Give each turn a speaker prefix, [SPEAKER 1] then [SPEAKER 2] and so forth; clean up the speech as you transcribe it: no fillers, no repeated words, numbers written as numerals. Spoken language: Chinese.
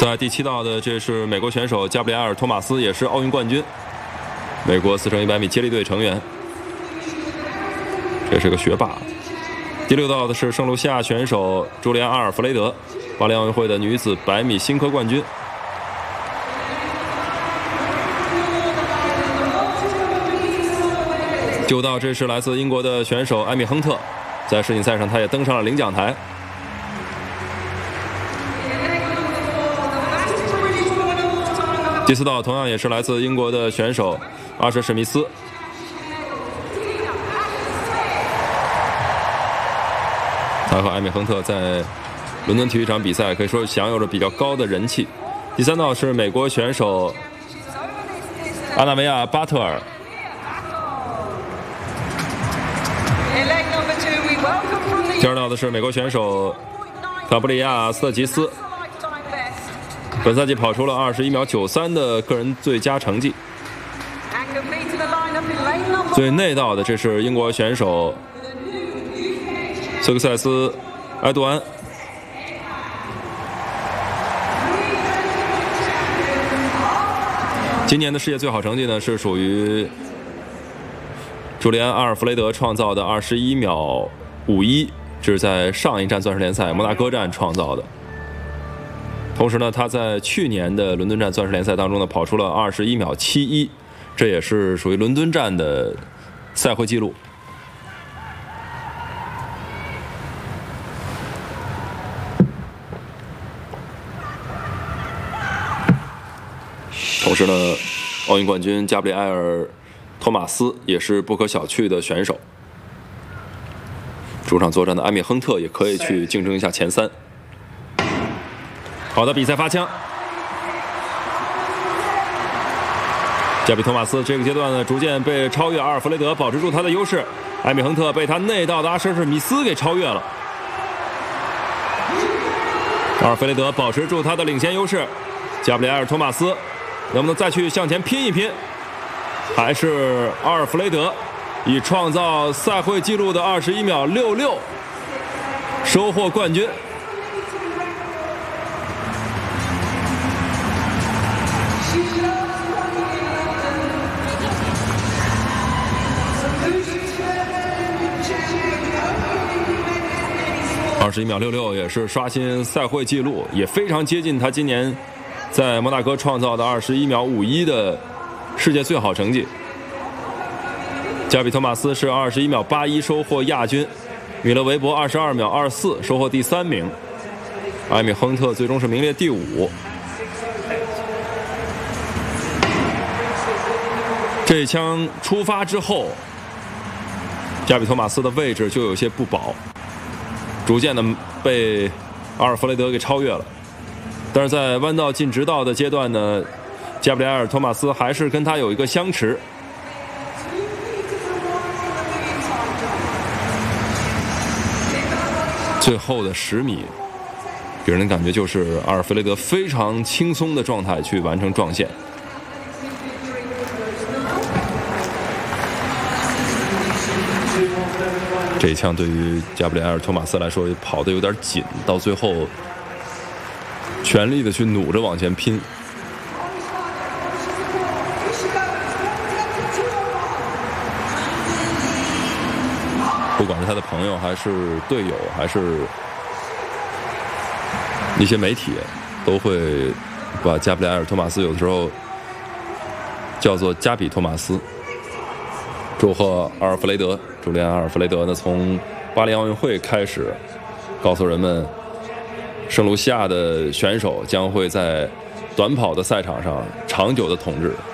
[SPEAKER 1] 在第7道的，这是美国选手加布里埃尔·托马斯，也是奥运冠军，美国4乘100米接力队成员，这是个学霸。第6道的是圣卢西亚选手朱利安·阿尔弗雷德，巴黎奥运会的女子100米新科冠军。9道，这是来自英国的选手艾米·亨特，在世锦赛上，他也登上了领奖台。第4道同样也是来自英国的选手阿什·史密斯。他和艾米·亨特在伦敦体育场比赛可以说享有着比较高的人气。第3道是美国选手阿纳维亚·巴特尔。第2道的是美国选手卡布里亚·斯特吉斯。本赛季跑出了21秒93的个人最佳成绩。最内道的，这是英国选手斯克塞斯·埃杜安。今年的世界最好成绩呢，是属于朱利安·阿尔弗雷德创造的21秒51，这是在上一站钻石联赛摩纳哥站创造的。同时呢，他在去年的伦敦站钻石联赛当中呢，跑出了21秒71，这也是属于伦敦站的赛会纪录。同时呢，奥运冠军加布里埃尔·托马斯也是不可小觑的选手。主场作战的艾米·亨特也可以去竞争一下前3。好的，比赛发枪。加比托马斯这个阶段呢，逐渐被超越，阿尔弗雷德保持住他的优势，艾米·亨特被他内道的阿什·史密斯给超越了。阿尔弗雷德保持住他的领先优势，加布里埃尔·托马斯能不能再去向前拼一拼？还是阿尔弗雷德以创造赛会纪录的21秒66收获冠军。21秒66也是刷新赛会纪录，也非常接近他今年在摩纳哥创造的21秒51的世界最好成绩。加比托马斯是21秒81收获亚军，米勒维伯22秒24收获第3名，艾米·亨特最终是名列第5。这一枪出发之后，加比托马斯的位置就有些不保，逐渐的被阿尔弗雷德给超越了。但是在弯道进直道的阶段呢，加布里埃尔·托马斯还是跟他有一个相持。最后的10米，给人的感觉就是阿尔弗雷德非常轻松的状态去完成撞线。这一枪对于加布里埃尔·托马斯来说跑得有点紧，到最后全力的去努着往前拼。不管是他的朋友还是队友还是一些媒体，都会把加布里埃尔·托马斯有的时候叫做加比托马斯。祝贺阿尔弗雷德，朱利安·阿尔弗雷德呢，从巴黎奥运会开始告诉人们，圣卢西亚的选手将会在短跑的赛场上长久的统治